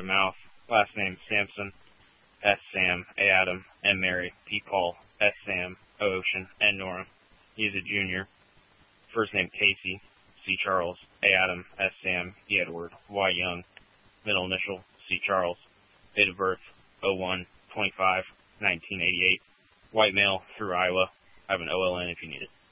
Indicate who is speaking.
Speaker 1: to mouth. Last name Sampson, S. Sam, A. Adam, M. Mary, P. Paul, S. Sam, O. Ocean, N. Nora. He is a junior. First name Casey, C. Charles, A. Adam, S. Sam, E. Edward, Y. Young. Middle initial, C. Charles. Date of birth, 01/25/1988. White male, through Iowa. I have an OLN if you need it.